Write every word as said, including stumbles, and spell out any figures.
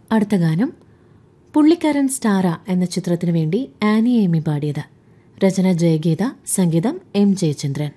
അടുത്ത ഗാനം പുള്ളിക്കാരൻ സ്റ്റാറ എന്ന ചിത്രത്തിനു വേണ്ടി ആനി എമി പാടിയത്. രചന ജയഗീത, സംഗീതം എം ജയചന്ദ്രൻ.